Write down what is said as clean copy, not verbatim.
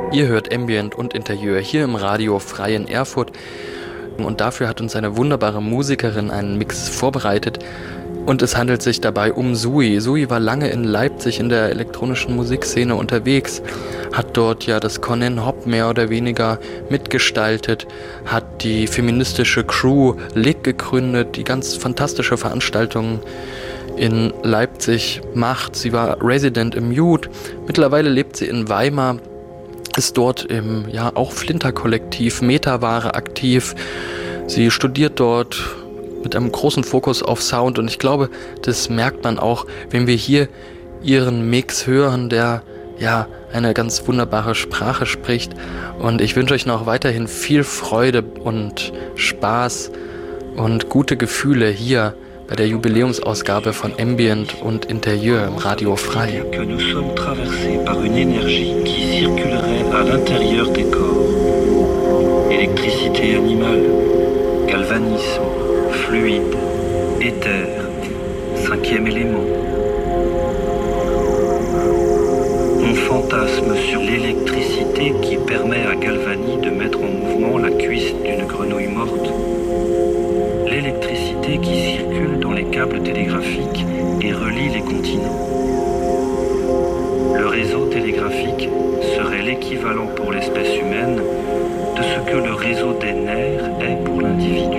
Ihr hört Ambient und Interieur hier im Radio frei in Erfurt. Und dafür hat uns eine wunderbare Musikerin einen Mix vorbereitet. Und es handelt sich dabei um Sui. Sui war lange in Leipzig in der elektronischen Musikszene unterwegs, hat dort ja das Conan Hop mehr oder weniger mitgestaltet, hat die feministische Crew Lig gegründet, die ganz fantastische Veranstaltungen in Leipzig macht. Sie war Resident im Mute. Mittlerweile lebt sie in Weimar, ist dort im auch Flinter-Kollektiv Metaware aktiv. Sie studiert dort mit einem großen Fokus auf Sound und ich glaube, das merkt man auch, wenn wir hier ihren Mix hören, der eine ganz wunderbare Sprache spricht. Und ich wünsche euch noch weiterhin viel Freude und Spaß und gute Gefühle hier bei der Jubiläumsausgabe von Ambient und Interieur im Radio Frei. Que nous sommes traversés par une énergie qui circulerait à l'intérieur des corps. Électricité animale, galvanisme, fluide, éther, cinquième élément. On fantasme sur l'électricité qui permet à Galvani de mettre en mouvement la cuisse d'une grenouille morte. L'électricité qui circule dans les câbles télégraphiques et relie les continents. Le réseau télégraphique serait l'équivalent pour l'espèce humaine de ce que le réseau des nerfs est pour l'individu.